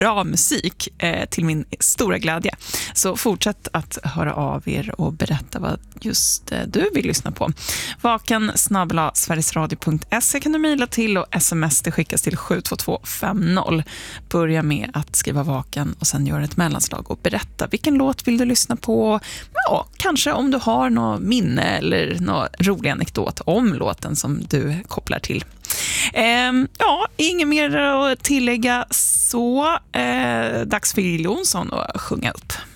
bra musik till min stora glädje. Så fortsätt att höra av er och berätta vad just du vill lyssna på. vaken@sverigesradio.se kan du mejla till och sms det skickas till 72250. Börja med att skriva vaken och sen göra ett mellanslag och berätta vilken låt vill du lyssna på. Ja, kanske om du har något minne eller någon rolig anekdot om låten som du kopplar till. Ja, inget mer att tillägga, så dags för Jill Johnson att sjunga upp.